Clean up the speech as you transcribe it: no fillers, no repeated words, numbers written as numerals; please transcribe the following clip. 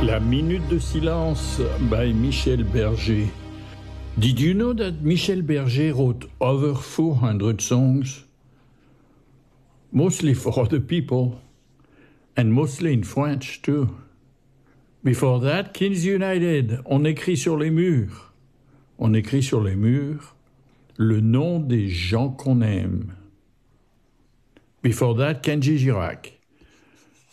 La Minute de Silence by Michel Berger. Did you know that Michel Berger wrote over 400 songs? Mostly for other people, and mostly in French too. Before that, Kings United, on écrit sur les murs. On écrit sur les murs le nom des gens qu'on aime. Before that, Kenji Girac.